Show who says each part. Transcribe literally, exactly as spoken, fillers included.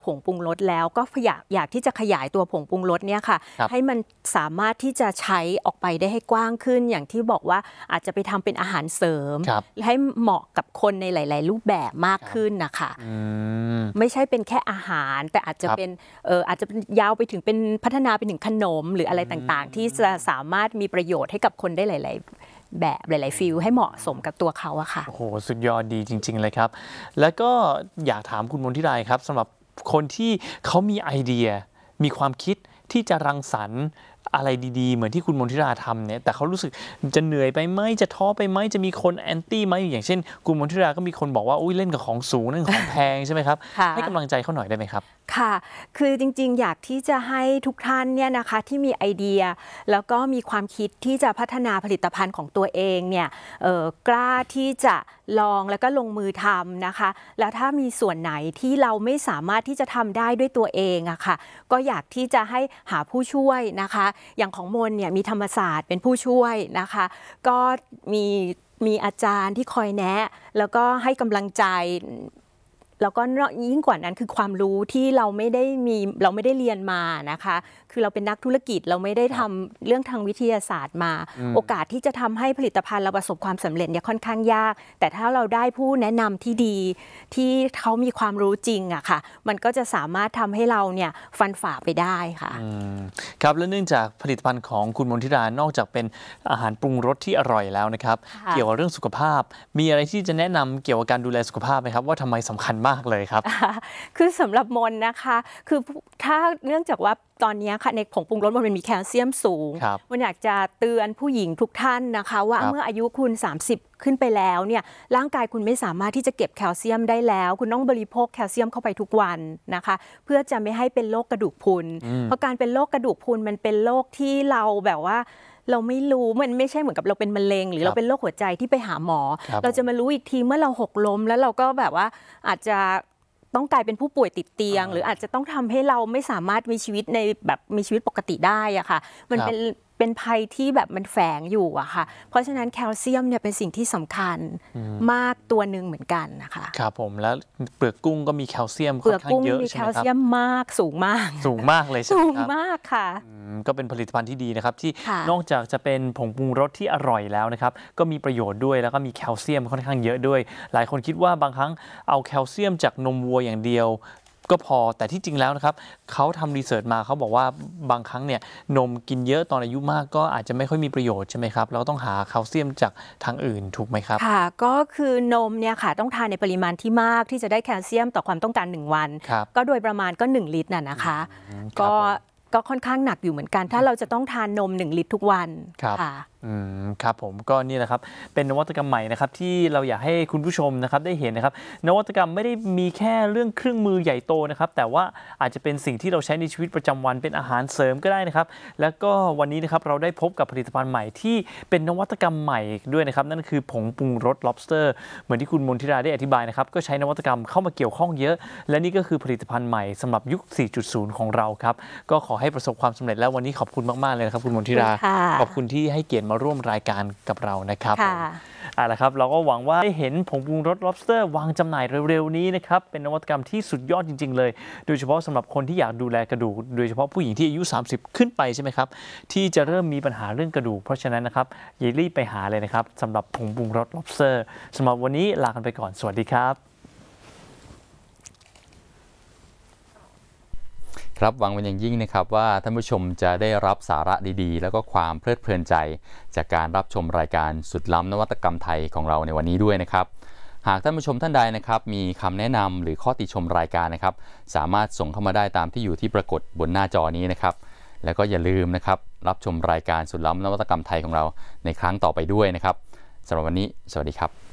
Speaker 1: ผงปรุงรสแล้วก็อยากอยากที่จะขยายตัวผงปรุงรสเนี่ยค่ะให้มันสามารถที่จะใช้ออกไปได้ให้กว้างขึ้นอย่างที่บอกว่าอาจจะไปทำเป็นอาหารเสริมให้เหมาะกับคนในหลายๆรูปแบบมากขึ้นนะคะไม่ใช่เป็นแค่อาหารแต่อาจจะเป็นเอออาจจะเป็นยาวไปถึงเป็นพัฒนาไปถึงขนมหรืออะไรต่างๆที่จะสามารถมีประโยชน์ให้กับคนได้หลายๆแบบหลายๆฟิลให้เหมาะสมกับตัวเขาอะค่ะ
Speaker 2: โอ้โหสุดยอดดีจริงๆเลยครับแล้วก็อยากถามคุณมนทิราครับสำหรับคนที่เขามีไอเดียมีความคิดที่จะรังสรรค์อะไรดีๆเหมือนที่คุณมนทิราทำเนี่ยแต่เขารู้สึกจะเหนื่อยไปไหมจะท้อไปไหมจะมีคนแอนตี้ไหมอย่างเช่นคุณมนทิราก็มีคนบอกว่าอุ้ยเล่นกับของสูงเล่นของแพงใช่ไหมครับให้กำลังใจเขาหน่อยได้ไหมครับ
Speaker 1: ค่ะคือจริงๆอยากที่จะให้ทุกท่านเนี่ยนะคะที่มีไอเดียแล้วก็มีความคิดที่จะพัฒนาผลิตภัณฑ์ของตัวเองเนี่ยเอ่อกล้าที่จะลองแล้วก็ลงมือทำนะคะแล้วถ้ามีส่วนไหนที่เราไม่สามารถที่จะทำได้ด้วยตัวเองอะค่ะก็อยากที่จะให้หาผู้ช่วยนะคะอย่างของมนเนี่ยมีธรรมศาสตร์เป็นผู้ช่วยนะคะก็มีมีอาจารย์ที่คอยแนะแล้วก็ให้กำลังใจแล้วก็ยิ่งกว่านั้นคือความรู้ที่เราไม่ได้มีเราไม่ได้เรียนมานะคะคือเราเป็นนักธุรกิจเราไม่ได้ทำเรื่องทางวิทยาศาสตร์มาโอกาสที่จะทำให้ผลิตภัณฑ์เราประสบความสำเร็จเนี่ยค่อนข้างยากแต่ถ้าเราได้ผู้แนะนำที่ดีที่เขามีความรู้จริงอะค่ะมันก็จะสามารถทำให้เราเนี่ยฟันฝ่าไปได้ค่ะ
Speaker 2: ครับและเนื่องจากผลิตภัณฑ์ของคุณมนทิรานอกจากเป็นอาหารปรุงรสที่อร่อยแล้วนะครับเกี่ยวกับเรื่องสุขภาพมีอะไรที่จะแนะนำเกี่ยวกับการดูแลสุขภาพไหมครับว่าทำไมสำคัญมากเลยครับ
Speaker 1: คือสำหรับมนนะคะคือถ้าเนื่องจากว่าตอนนี้ค่ะในผงปรุงรสมันมีแคลเซียมสูงมันอยากจะเตือนผู้หญิงทุกท่านนะคะว่าเมื่ออายุคุณสามสิบขึ้นไปแล้วเนี่ยร่างกายคุณไม่สามารถที่จะเก็บแคลเซียมได้แล้วคุณต้องบริโภคแคลเซียมเข้าไปทุกวันนะคะเพื่อจะไม่ให้เป็นโรคกระดูกพรุนเพราะการเป็นโรคกระดูกพรุนมันเป็นโรคที่เราแบบว่าเราไม่รู้มันไม่ใช่เหมือนกับเราเป็นมะเร็งหรือเราเป็นโรคหัวใจที่ไปหาหมอเราจะมารู้อีกทีเมื่อเราหกล้มแล้วเราก็แบบว่าอาจจะต้องกลายเป็นผู้ป่วยติดเตียงหรืออาจจะต้องทำให้เราไม่สามารถมีชีวิตในแบบมีชีวิตปกติได้อะค่ะมันเป็นเป็นภัยที่แบบมันแฝงอยู่อะค่ะเพราะฉะนั้นแคลเซียมเนี่ยเป็นสิ่งที่สำคัญมากตัวหนึ่งเหมือนกันนะคะ
Speaker 2: ครับผมแล้วเปลือกกุ้งก็มีแคลเซียม
Speaker 1: ค่อนข้างเยอะใช่ไหมครับเปลือกกุ้งมีแคลเซียมมากสูงมาก
Speaker 2: สูงมากเลยใช่ไหมครับ
Speaker 1: สูงมากค่ะ
Speaker 2: ก็เป็นผลิตภัณฑ์ที่ดีนะครับที่นอกจากจะเป็นผงปรุงรสที่อร่อยแล้วนะครับก็มีประโยชน์ด้วยแล้วก็มีแคลเซียมค่อนข้างเยอะด้วยหลายคนคิดว่าบางครั้งเอาแคลเซียมจากนมวัวอย่างเดียวก็พอแต่ที่จริงแล้วนะครับเขาทำรีเสิร์ชมาเขาบอกว่าบางครั้งเนี่ยนมกินเยอะตอนอายุมากก็อาจจะไม่ค่อยมีประโยชน์ใช่ไหมครับเราต้องหาแคลเซียมจากทางอื่นถูกไหมครับ
Speaker 1: ค่ะก็คือนมเนี่ยค่ะต้องทานในปริมาณที่มากที่จะได้แคลเซียมต่อความต้องการหนึ่งวันก็โดยประมาณก็หนึ่งลิตรน่ะนะคะก็ก็ค่อนข้างหนักอยู่เหมือนกันถ้าเราจะต้องทานนมหนึ่งลิตรทุกวันค่ะ
Speaker 2: อืมครับผมก็นี่แหละครับเป็นนวัตกรรมใหม่นะครับที่เราอยากให้คุณผู้ชมนะครับได้เห็นนะครับนวัตกรรมไม่ได้มีแค่เรื่องเครื่องมือใหญ่โตนะครับแต่ว่าอาจจะเป็นสิ่งที่เราใช้ในชีวิตประจำวันเป็นอาหารเสริมก็ได้นะครับแล้วก็วันนี้นะครับเราได้พบกับผลิตภัณฑ์ใหม่ที่เป็นนวัตกรรมใหม่ด้วยนะครับนั่นคือผงปรุงรส lobster เหมือนที่คุณมนทิราได้อธิบายนะครับก็ใช้นวัตกรรมเข้ามาเกี่ยวข้องเยอะและนี่ก็คือผลิตภัณฑ์ใหม่สำหรับยุค สี่จุดศูนย์ ของเราครับก็ขอให้ประสบความสำเร็จแล้ววันนี้ขอบคุณมากๆเลยนะครับคุณมนทิราขอบคุณที่ให้เกียรติมาร่วมรายการกับเรานะครับเอาละครับเราก็หวังว่าได้เห็นผงปรุงรส lobster วางจำหน่ายเร็วๆนี้นะครับเป็นนวัตกรรมที่สุดยอดจริงๆเลยโดยเฉพาะสำหรับคนที่อยากดูแลกระดูกโดยเฉพาะผู้หญิงที่อายุสามสิบขึ้นไปใช่ไหมครับที่จะเริ่มมีปัญหาเรื่องกระดูกเพราะฉะนั้นนะครับอย่ารีบไปหาเลยนะครับสำหรับผงปรุงรส lobster สำหรับวันนี้ลากันไปก่อนสวัสดีครับ
Speaker 3: ครับหวังเป็นอย่างยิ่งนะครับว่าท่านผู้ชมจะได้รับสาระดีๆแล้วก็ความเพลิดเพลินใจจากการรับชมรายการสุดล้ำนวัตกรรมไทยของเราในวันนี้ด้วยนะครับหากท่านผู้ชมท่านใดนะครับมีคำแนะนำหรือข้อติชมรายการนะครับสามารถส่งเข้ามาได้ตามที่อยู่ที่ปรากฏบนหน้าจอนี้นะครับแล้วก็อย่าลืมนะครับรับชมรายการสุดล้ำนวัตกรรมไทยของเราในครั้งต่อไปด้วยนะครับสำหรับวันนี้สวัสดีครับ